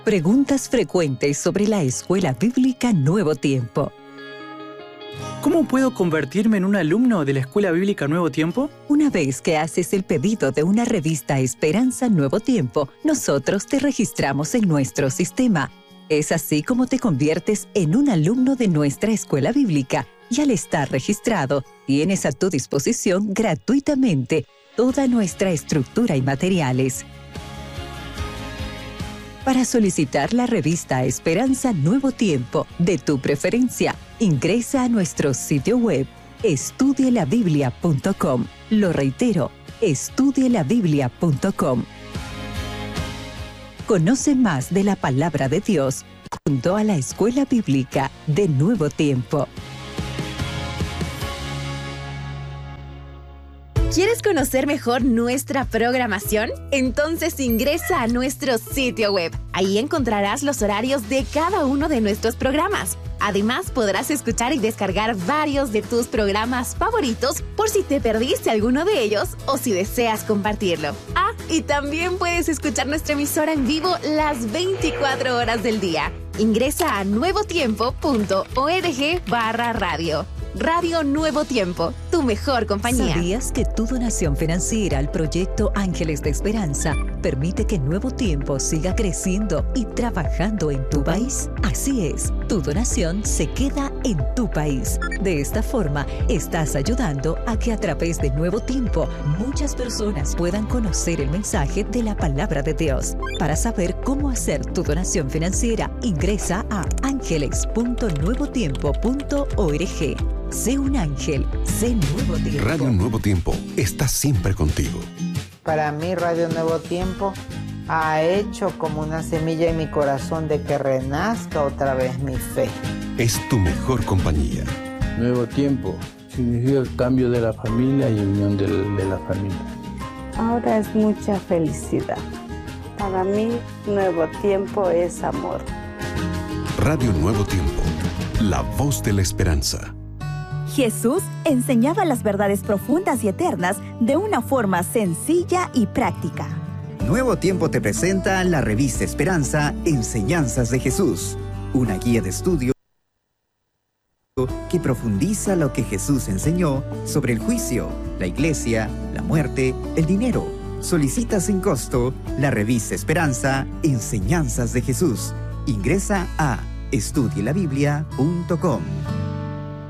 Preguntas frecuentes sobre la Escuela Bíblica Nuevo Tiempo. ¿Cómo puedo convertirme en un alumno de la Escuela Bíblica Nuevo Tiempo? Una vez que haces el pedido de una revista Esperanza Nuevo Tiempo, nosotros te registramos en nuestro sistema. Es así como te conviertes en un alumno de nuestra escuela bíblica y al estar registrado, tienes a tu disposición gratuitamente toda nuestra estructura y materiales. Para solicitar la revista Esperanza Nuevo Tiempo de tu preferencia, ingresa a nuestro sitio web estudielabiblia.com. Lo reitero, estudielabiblia.com. Conoce más de la Palabra de Dios junto a la Escuela Bíblica de Nuevo Tiempo. ¿Quieres conocer mejor nuestra programación? Entonces ingresa a nuestro sitio web. Ahí encontrarás los horarios de cada uno de nuestros programas. Además, podrás escuchar y descargar varios de tus programas favoritos por si te perdiste alguno de ellos o si deseas compartirlo. Ah, y también puedes escuchar nuestra emisora en vivo las 24 horas del día. Ingresa a nuevotiempo.org/radio. Radio Nuevo Tiempo, tu mejor compañía. ¿Sabías que tu donación financiera al proyecto Ángeles de Esperanza permite que Nuevo Tiempo siga creciendo y trabajando en tu país? Así es, tu donación se queda en tu país. De esta forma, estás ayudando a que a través de Nuevo Tiempo muchas personas puedan conocer el mensaje de la Palabra de Dios. Para saber cómo hacer tu donación financiera, ingresa a ángeles.nuevotiempo.org. Sé un ángel, sé Nuevo Tiempo. Radio Nuevo Tiempo está siempre contigo. Para mí, Radio Nuevo Tiempo ha hecho como una semilla en mi corazón de que renazca otra vez mi fe. Es tu mejor compañía. Nuevo Tiempo significa el cambio de la familia y unión de la familia. Ahora es mucha felicidad. Para mí, Nuevo Tiempo es amor. Radio Nuevo Tiempo, la voz de la esperanza. Jesús enseñaba las verdades profundas y eternas de una forma sencilla y práctica. Nuevo Tiempo te presenta la revista Esperanza, Enseñanzas de Jesús, una guía de estudio que profundiza lo que Jesús enseñó sobre el juicio, la iglesia, la muerte, el dinero. Solicita sin costo la revista Esperanza, Enseñanzas de Jesús. Ingresa a estudielabiblia.com.